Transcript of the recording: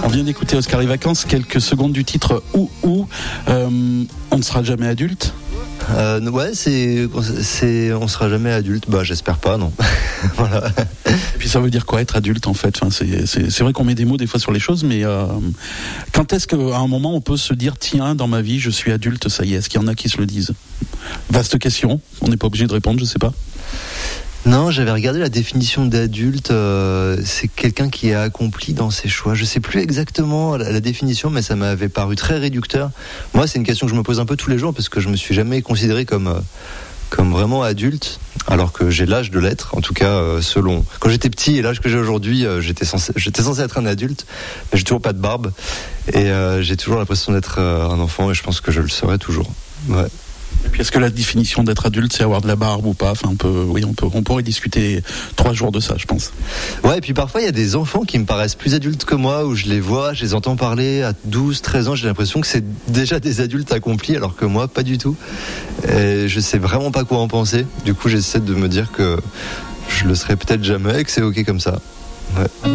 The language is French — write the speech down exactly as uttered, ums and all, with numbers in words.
On vient d'écouter Oscar les Vacances, quelques secondes du titre Ou Ou. Euh, on ne sera jamais adulte. Euh, ouais, c'est, c'est, on sera jamais adulte. Bah, j'espère pas, non. Voilà. Et puis ça veut dire quoi être adulte en fait, enfin, c'est, c'est, c'est vrai qu'on met des mots des fois sur les choses, mais euh, quand est-ce qu'à un moment on peut se dire tiens, dans ma vie je suis adulte, ça y est, est-ce qu'il y en a qui se le disent? Vaste question, on n'est pas obligé de répondre, je sais pas. Non, j'avais regardé la définition d'adulte, euh, c'est quelqu'un qui a accompli dans ses choix. Je sais plus exactement la, la définition, mais ça m'avait paru très réducteur. Moi, c'est une question que je me pose un peu tous les jours parce que je me suis jamais considéré comme euh, comme vraiment adulte, alors que j'ai l'âge de l'être. En tout cas, euh, selon quand j'étais petit et l'âge que j'ai aujourd'hui, euh, j'étais censé j'étais censé être un adulte, mais j'ai toujours pas de barbe et euh, j'ai toujours l'impression d'être euh, un enfant et je pense que je le serai toujours. Ouais. Et puis est-ce que la définition d'être adulte, c'est avoir de la barbe ou pas? Enfin, on peut, oui, on peut, on pourrait discuter trois jours de ça, je pense. Ouais, et puis parfois il y a des enfants qui me paraissent plus adultes que moi, où je les vois, je les entends parler à douze, treize ans, j'ai l'impression que c'est déjà des adultes accomplis, alors que moi, pas du tout. Et je sais vraiment pas quoi en penser. Du coup, j'essaie de me dire que je le serai peut-être jamais et que c'est ok comme ça. Ouais.